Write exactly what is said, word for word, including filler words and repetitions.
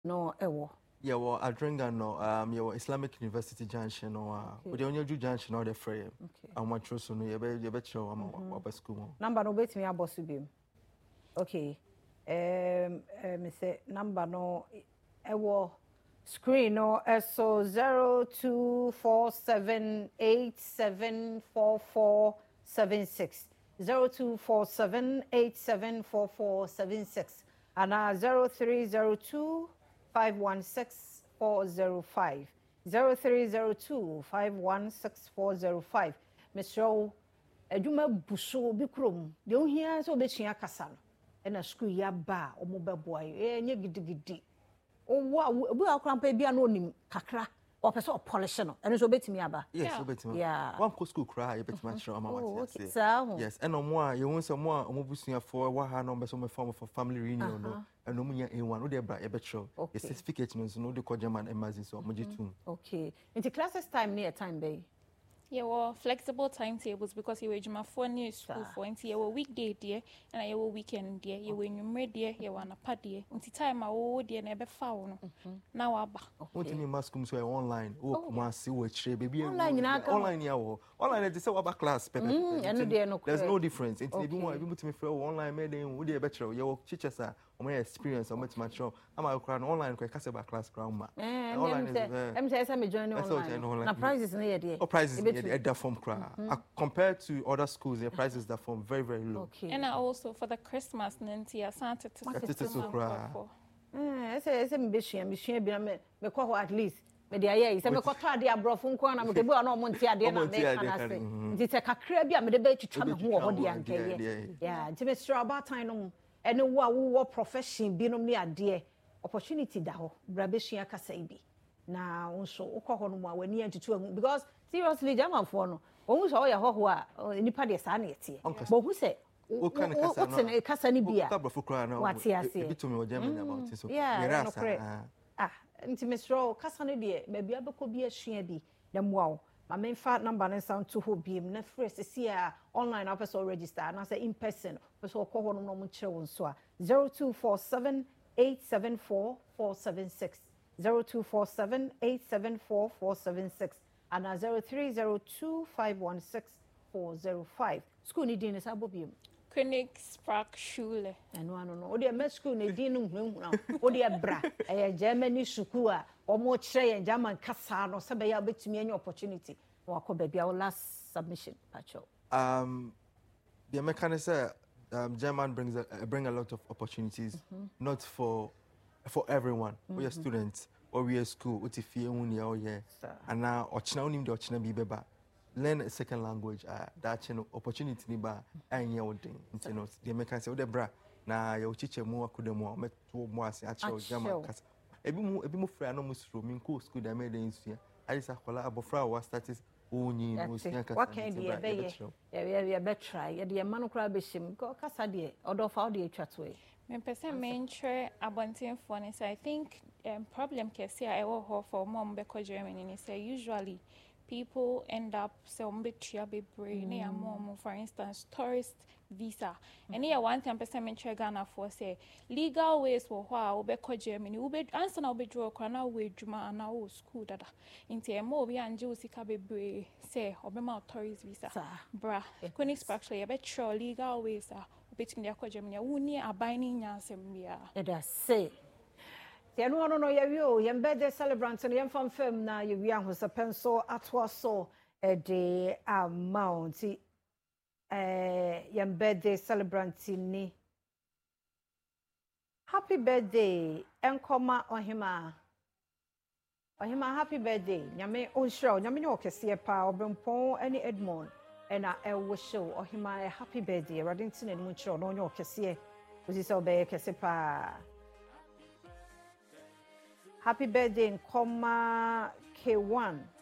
no ewo. Yeah, well, Adrenga no, um, yeah, Islamic University Junction or uh, with the only junction or the frame. Okay. And what trust no, you bet you bet you I'm about school. Number no bet me about subim. Okay. Um, um, say number no, ewo screen no, so zero two four seven eight seven four four seven six. Zero two four seven eight seven four four seven six. And uh zero three zero two. five one six four zero five zero three zero two five one six four zero five Mister Adwuma buso bi krom de ohia so betua kasa no e na school ya ba o mo beboa e nye gidigidi o wa bu akrampa bia na onim kakra o pese o polish no eno so betimi aba yes so betimi yeah one ko school cry you betimi share am what say yes and no more you won some more o mo busua for wa ha no be so me form for family reunion no and no munya in one no dey bra e betro the certificate no no dey call German embassy so mo jitum okay into classes time near time bay yeah, well, flexible timetables because you were juma for news school for and you were weekday dear and I were weekend dear you were number dear you were na paddy until time I would dear never found now aba what you mask so online oh come see what baby online online ya online they say about class pepe there's no difference into be one be me for online made in we dey better you teachers are o my experience o met mature am I cry online kwa kase ba class ground ma online em say say me join online na prices na there oh prices at that form cry compared to other schools their prices that form very very low okay and also for the Christmas nanti asante to so cry eh say say me be hia me hia bi na me me ko at least me dey aye say me ko to ade abrofo nko na me dey bu na mo nti ade na me kana say nti se kakra bi a me dey be twitwa me ho ho de ankaye yeah nti me sure about time no ene wo a wo profession bi no me ade opportunity da ho bra be hia kasa bi na unso ukọ no mu a wani antutu ahu because seriously German for no ohun so ya ho ho a nipa de sa na yete bo hu se o kan kasa no o kasa ni bia o brofo kra na e bi to me o German about so yeah ah nti mesro kasa no de ba bia be ko bi ahua bi na mu a ma me fa number na sound to ho bi na fresh see a online officer register na say in person so ko ho no no mu kire won so a zero two four seven eight seven four four seven six zero two four seven eight seven four four seven six and uh, zero three zero two five one six four zero five. School ni din is abobium. Königsparkschule. Eno ano no. Odi e school ni din no hunu na. Odi e bra. E Germany school a omo kire ye German kasa no se be ya betumi any opportunity. Wa ko bia o last submission pacho. Um the American say um, German brings a, uh, bring a lot of opportunities mm-hmm. not for for everyone. Mm-hmm. We are students or we are school utifie uni or yeah and now ochina unim de ochina bi beba learn a second language uh, that channel opportunity ni ba anya odin you know the American say o de bra na ya uchiche mu akudemu meto mu ase a che German kasa ebi mu ebi mu fra no mu sro mi ko school da me de nsua ali sa kola abofra wa status onyi no sia kasa what can be be yeah yeah yeah be try yeah the man kra be shim ko kasa de odofa o de atwato e me person main try abontin for so I think um, problem can say I will for mom because Germany and say usually people end up so mbetua be brain ya mom for instance tourist visa and here one time person main try Ghana for say legal ways for how obeko Germany ube answer na ube draw kwa na we dwuma na o school dada inti e mo bi anje usika be brain say obema tourist visa bra Königspark ya be sure legal ways are between the Germany woni abaining nyansem bia it does say the no no no ya wi yem birthday celebrant no yem fam fam na ye wi ahosepen so atwa so e de amount eh yem birthday celebrant ni happy birthday enkoma ohima ohima happy birthday nyame onhira nyame ne okese pa obempon ani Edmond ena e wo show ohima happy birthday radintin eni mu chiro no onye okese ozi se obeye kese pa happy birthday nkoma K one